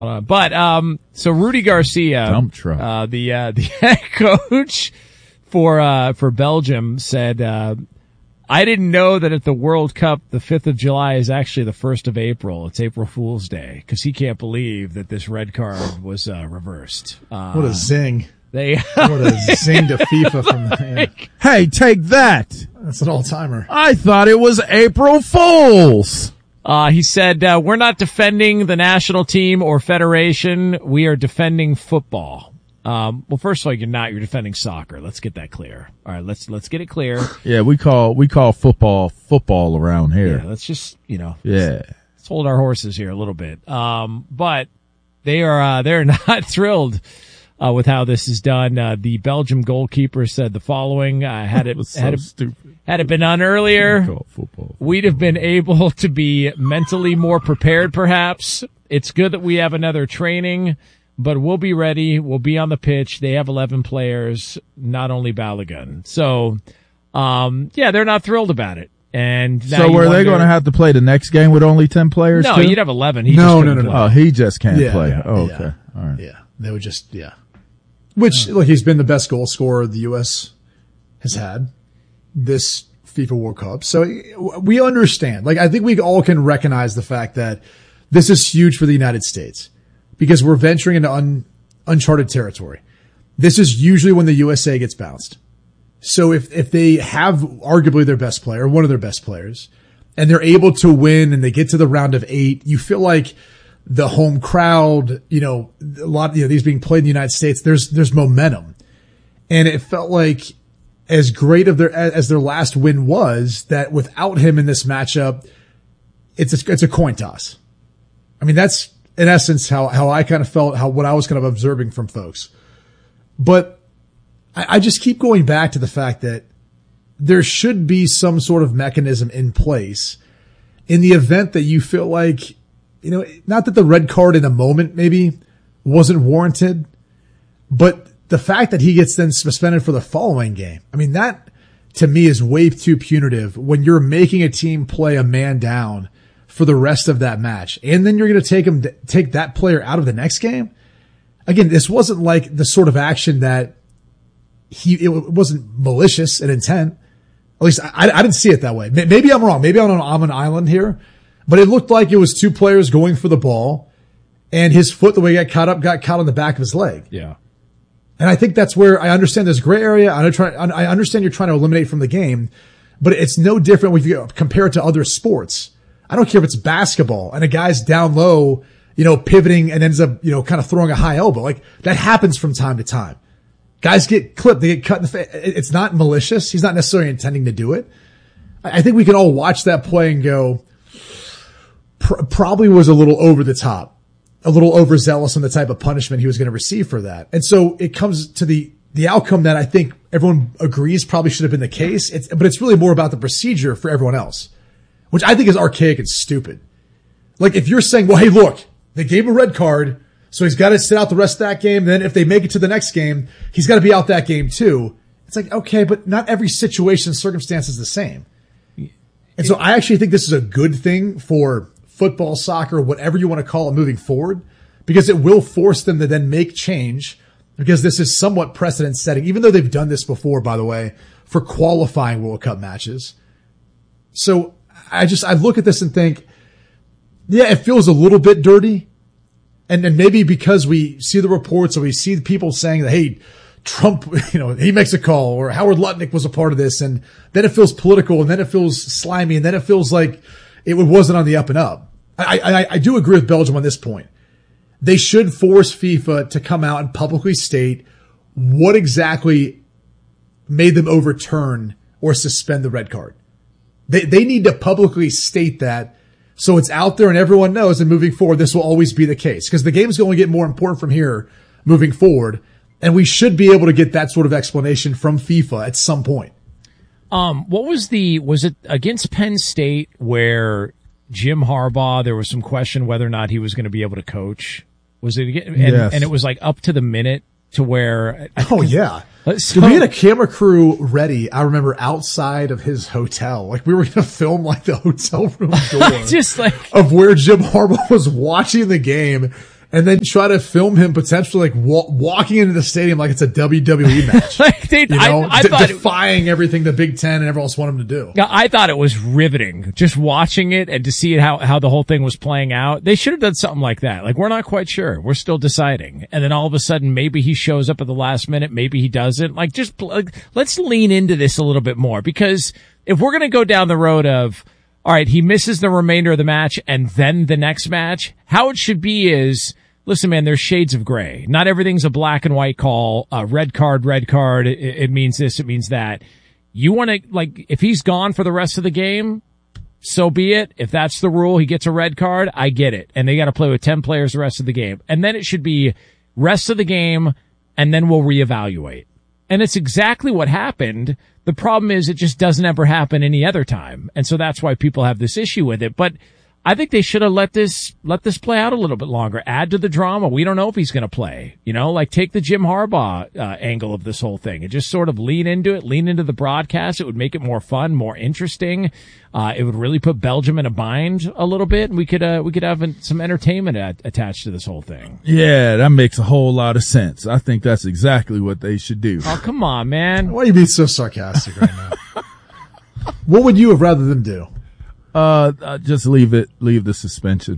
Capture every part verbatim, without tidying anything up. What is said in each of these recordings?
Uh, but um, so Rudy Garcia, dump truck. Uh, the uh, the head coach for uh, for Belgium, said, uh, "I didn't know that at the World Cup, the fifth of July is actually the first of April. It's April Fool's Day because he can't believe that this red card was uh, reversed." Uh, what a zing! They what a zing to FIFA from the. Yeah. Hey, take that! That's an all timer. I thought it was April Fool's. Uh, he said, uh, we're not defending the national team or federation. We are defending football. Um, well, first of all, you're not. You're defending soccer. Let's get that clear. All right, let's let's get it clear. Yeah, we call we call football football around here. Yeah, let's just you know. Yeah, let's, let's hold our horses here a little bit. Um, but they are uh, they're not thrilled uh, with how this is done. Uh, the Belgium goalkeeper said the following: uh, "Had it, it so had it stupid. Had it been done earlier, football. we'd have been able to be mentally more prepared, perhaps. It's good that we have another training, but we'll be ready. We'll be on the pitch. They have eleven players, not only Balogun." So, um, yeah, they're not thrilled about it. And now so you were wonder, they going to have to play the next game with only ten players? No, too? you'd have eleven. He No, just no, no, couldn't no. play. Oh, he just can't Yeah, play. yeah, oh, yeah. okay. All right. Yeah, they would just yeah. Which look, he's been the best goal scorer the U S has had this FIFA World Cup. So we understand. Like, I think we all can recognize the fact that this is huge for the United States because we're venturing into un, uncharted territory. This is usually when the U S A gets bounced. So if, if they have arguably their best player, one of their best players, and they're able to win and they get to the round of eight, you feel like the home crowd, you know, a lot of, you know, these being played in the United States, there's, there's momentum. And it felt like, as great of their as their last win was, that without him in this matchup, it's a, it's a coin toss. I mean, that's in essence how how I kind of felt, how what I was kind of observing from folks. But I, I just keep going back to the fact that there should be some sort of mechanism in place in the event that you feel like, you know, not that the red card in a moment maybe wasn't warranted, but the fact that he gets then suspended for the following game, I mean, that to me is way too punitive when you're making a team play a man down for the rest of that match. And then you're going to take him, take that player out of the next game. Again, this wasn't like the sort of action that he, it wasn't malicious in intent. At least I, I didn't see it that way. Maybe I'm wrong. Maybe I'm on, I'm on an island here, but it looked like it was two players going for the ball and his foot, the way he got caught up, got caught on the back of his leg. Yeah. And I think that's where I understand there's gray area. I understand you're trying to eliminate from the game, but it's no different when you compare it to other sports. I don't care if it's basketball and a guy's down low, you know, pivoting and ends up, you know, kind of throwing a high elbow. Like that happens from time to time. Guys get clipped. They get cut in the face. It's not malicious. He's not necessarily intending to do it. I think we can all watch that play and go, pr- probably was a little over the top. A little overzealous on the type of punishment he was going to receive for that. And so it comes to the, the outcome that I think everyone agrees probably should have been the case. It's, but it's really more about the procedure for everyone else, which I think is archaic and stupid. Like if you're saying, well, hey, look, they gave him a red card, so he's got to sit out the rest of that game. Then if they make it to the next game, he's got to be out that game too. It's like, okay, but not every situation and circumstance is the same. And so I actually think this is a good thing for football, soccer, whatever you want to call it moving forward, because it will force them to then make change, because this is somewhat precedent setting, even though they've done this before, by the way, for qualifying World Cup matches. So I just, I look at this and think, yeah, it feels a little bit dirty. And then maybe because we see the reports or we see people saying that, hey, Trump, you know, he makes a call, or Howard Lutnick was a part of this. And then it feels political, and then it feels slimy, and then it feels like it wasn't on the up and up. I, I, I do agree with Belgium on this point. They should force FIFA to come out and publicly state what exactly made them overturn or suspend the red card. They, they need to publicly state that so it's out there and everyone knows, and moving forward, this will always be the case, because the game's going to get more important from here moving forward. And we should be able to get that sort of explanation from FIFA at some point. Um, what was the, was it against Penn State where Jim Harbaugh, there was some question whether or not he was going to be able to coach? Was it, and, yes. and it was like up to the minute to where. Oh yeah. So, we had a camera crew ready. I remember outside of his hotel, like we were going to film like the hotel room door just like of where Jim Harbaugh was watching the game. and then try to film him potentially like wa- walking into the stadium like it's a W W E match. Like they, you know, I, I de- thought defying it, everything the Big Ten and everyone else wanted him to do. Yeah, I thought it was riveting just watching it and to see how, how the whole thing was playing out. They should have done something like that. Like, we're not quite sure. We're still deciding. And then all of a sudden, maybe he shows up at the last minute. Maybe he doesn't. Like, just, like, let's lean into this a little bit more, because if we're going to go down the road of, all right, he misses the remainder of the match and then the next match, how it should be is, listen, man, there's shades of gray. Not everything's a black and white call. Uh, red card, red card. It, it means this, it means that. You want to, like, if he's gone for the rest of the game, so be it. If that's the rule, he gets a red card, I get it. And they got to play with ten players the rest of the game. And then it should be rest of the game, and then we'll reevaluate. And it's exactly what happened. The problem is it just doesn't ever happen any other time. And so that's why people have this issue with it. But I think they should have let this, let this play out a little bit longer. Add to the drama. We don't know if he's going to play, you know, like take the Jim Harbaugh uh, angle of this whole thing and just sort of lean into it, lean into the broadcast. It would make it more fun, more interesting. Uh, it would really put Belgium in a bind a little bit, and we could, uh, we could have an, some entertainment at, attached to this whole thing. Yeah, that makes a whole lot of sense. I think that's exactly what they should do. Oh, come on, man. Why are you being so sarcastic right now? What would you have rather them do? Uh, uh, just leave it, leave the suspension.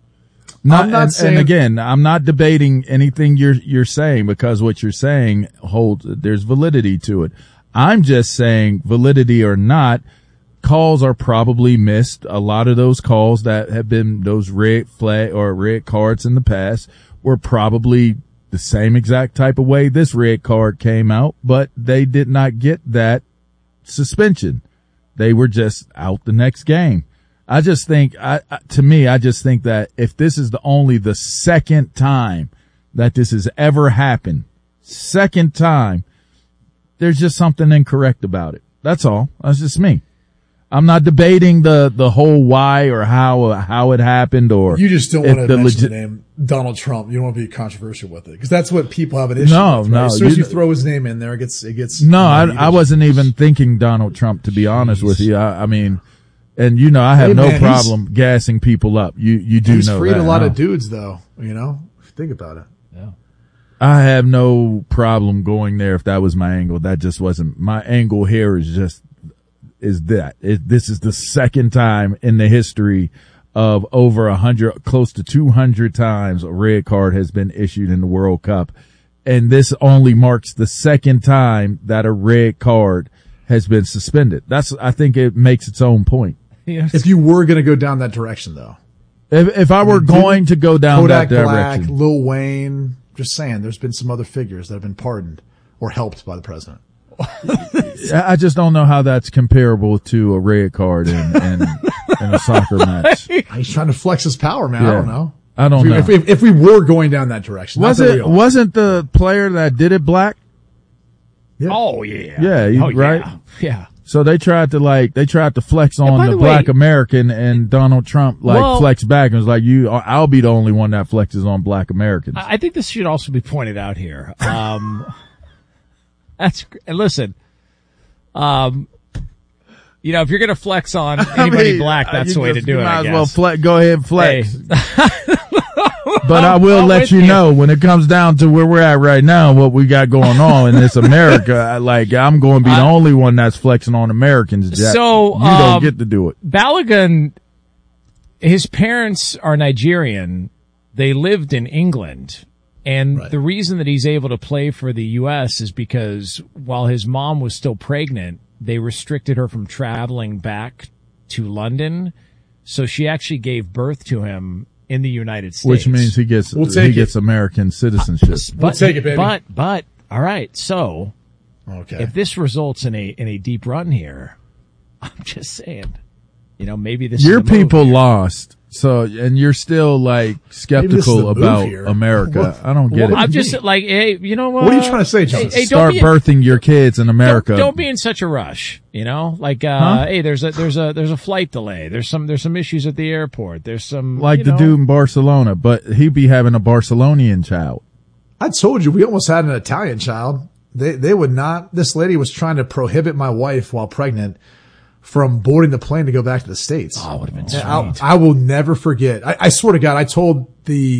Not, I'm not and, saying, and again, I'm not debating anything you're, you're saying, because what you're saying holds, there's validity to it. I'm just saying, validity or not, calls are probably missed. A lot of those calls that have been those red flag or red cards in the past were probably the same exact type of way this red card came out, but they did not get that suspension. They were just out the next game. I just think, I, I, to me, I just think that if this is the only the second time that this has ever happened, second time, there's just something incorrect about it. That's all. That's just me. I'm not debating the, the whole why or how, how it happened, or you just don't want to the mention legit- the name Donald Trump. You don't want to be controversial with it, because that's what people have an issue No, with. Right? no, As soon as you- you throw his name in there, it gets, it gets. No, you know, I, I wasn't even thinking Donald Trump, to be honest with you. I, I mean, and you know, I have Hey, no man, problem gassing people up. You, you do He's know freed that. a lot huh? of dudes, though. You know, think about it. Yeah. I have no problem going there if that was my angle. That just wasn't my angle. Here is just, is that it, this is the second time in the history of over a hundred, close to two hundred times a red card has been issued in the World Cup. And this only marks the second time that a red card has been suspended. That's, I think it makes its own point. Yes. If you were going to go down that direction, though, If, if I were mean, going to go down Kodak that Black, direction, Lil Wayne, just saying, there's been some other figures that have been pardoned or helped by the president. I just don't know how that's comparable to a red card in, in, in a soccer match. He's trying to flex his power, man. I Yeah. don't know. I don't if we, know. If, if, if we were going down that direction, Was not that it, we are. wasn't the player that did it black? Yeah. Oh, yeah. Yeah, you- oh, right? Yeah. yeah. So they tried to like, they tried to flex on by the, the black way- American, and Donald Trump like Well- flexed back and was like, you, I'll be the only one that flexes on black Americans. I I think this should also be pointed out here. Um, that's, and listen, um, you know, if you're going to flex on anybody I mean, black, that's you the way just- to do you it, might I as guess. well flex, go ahead and flex. Hey. But I will I'm let with you you. know, when it comes down to where we're at right now, what we got going on in this America, I, like I'm going to be the I- only one that's flexing on Americans. Jack. So, you don't um, get to do it. Balogun, his parents are Nigerian. They lived in England. And Right. the reason that he's able to play for the U S is because while his mom was still pregnant, they restricted her from traveling back to London. So she actually gave birth to him in the United States. Which means he gets We'll he take gets American citizenship. but, We'll take it, baby. But, but, all right. So Okay. if this results in a, in a deep run here, I'm just saying, you know, maybe this Your is the move people here. lost, so and you're still like Maybe this is skeptical the move about here. America. What- I don't get what- it. I'm just like, hey, you know what? What are you trying to say, John? Hey, hey, don't Start be, birthing your kids in America. Don't, don't be in such a rush, you know. Like, uh, Huh? hey, there's a there's a there's a flight delay. There's some there's some issues at the airport. There's some like you the know, dude in Barcelona, but he be having a Barcelonian child. I told you we almost had an Italian child. They they would not. This lady was trying to prohibit my wife while pregnant from boarding the plane to go back to the States. Oh, would have been And I'll- sweet. I will never forget. I, I swear to God, I told the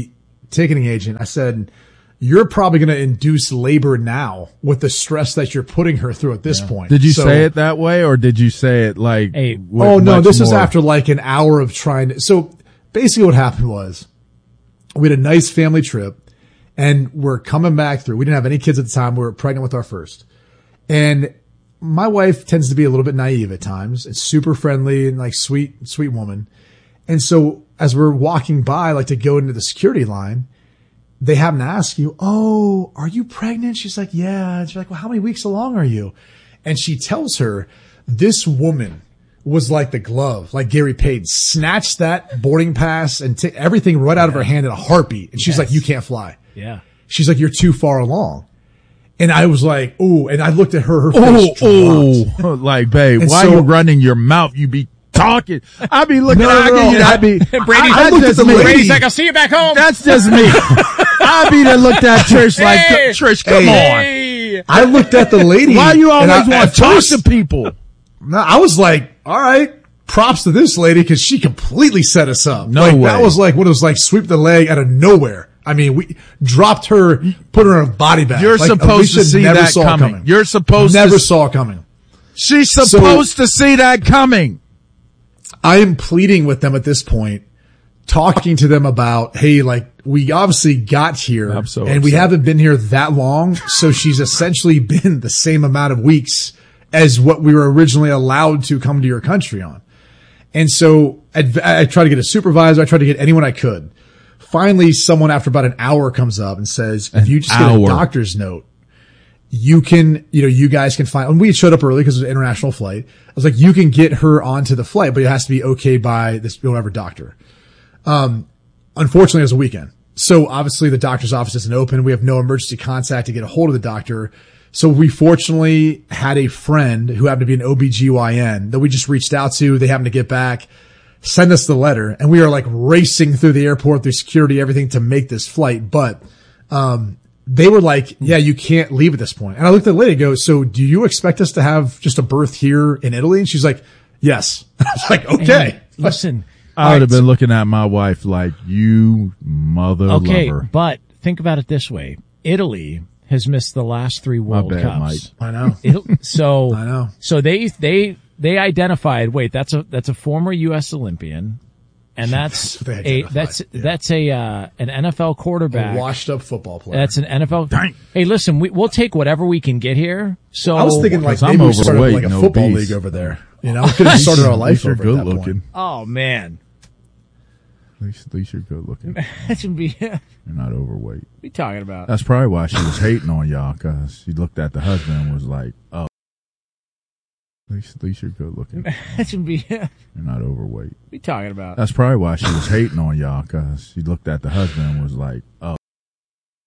ticketing agent, I said, you're probably going to induce labor now with the stress that you're putting her through at this yeah. point. Did you so, say it that way, or did you say it like, hey, oh no, this more? was after like an hour of trying to, so basically what happened was we had a nice family trip and we're coming back through. We didn't have any kids at the time. We were pregnant with our first. And my wife tends to be a little bit naive at times. It's super friendly and like sweet, sweet woman. And so as we're walking by, like to go into the security line, they happen to ask you, oh, are you pregnant? She's like, yeah. And she's like, well, how many weeks along are you? And she tells her this woman was like the glove, like Gary Payton, snatched that boarding pass and t- everything right out yeah. of her hand in a heartbeat. And she's yes. like, you can't fly. Yeah. She's like, you're too far along. And I was like, ooh, and I looked at her, her face oh, oh, like, babe, and why so, you running your mouth? You be talking. I be looking no, at no, no, you. I be, Brady, I, I looked just at the me. Brady's like, I'll see you back home. That's just me. I be that looked at Trish like, hey, Trish, come hey. on. I looked at the lady. Why you always I, want to talk first, to people? No, I was like, all right, props to this lady because she completely set us up. No like, way. That was like one of those like sweep the leg out of nowhere. I mean, we dropped her, put her in a body bag. You're like, supposed Alicia to see never that saw coming. coming. You're supposed never to. Never saw coming. She's supposed so, to see that coming. I am pleading with them at this point, talking to them about, hey, like, we obviously got here I'm so and upset. we haven't been here that long. So she's essentially been the same amount of weeks as what we were originally allowed to come to your country on. And so I, I tried to get a supervisor. I tried to get anyone I could. Finally, someone after about an hour comes up and says, if you just get a doctor's note, you can, you know, you guys can find, and we showed up early because it was an international flight. I was like, you can get her onto the flight, but it has to be okay by this whatever doctor. Um, unfortunately, it was a weekend. So obviously the doctor's office isn't open. We have no emergency contact to get a hold of the doctor. So we fortunately had a friend who happened to be an O B G Y N that we just reached out to. They happened to get back, send us the letter, and we are like racing through the airport, through security, everything to make this flight. But, um, they were like, yeah, you can't leave at this point. And I looked at the lady and go, so do you expect us to have just a birth here in Italy? And she's like, yes. I was like, okay. And listen. I would have been looking at my wife like, you mother okay, lover. But think about it this way. Italy has missed the last three World bad, Cups. Mike. I know. It, so, I know. So they, they, they identified, wait, that's a, that's a former U S Olympian. And that's, that's a, that's, yeah. that's a, uh, an N F L quarterback. A washed up football player. That's an N F L. Dang. Hey, listen, we, we'll take whatever we can get here. So I was thinking like maybe we started like a football league over there. You know, we could have started our life over good at that looking. point. Oh man. At least, at least you're good looking. That should be. You're not overweight. What are you talking about? That's probably why she was hating on y'all, because she looked at the husband and was like, oh. At least, at least you're good looking. That should be. You're not overweight. What are you talking about? That's probably why she was hating on y'all, because she looked at the husband and was like, oh.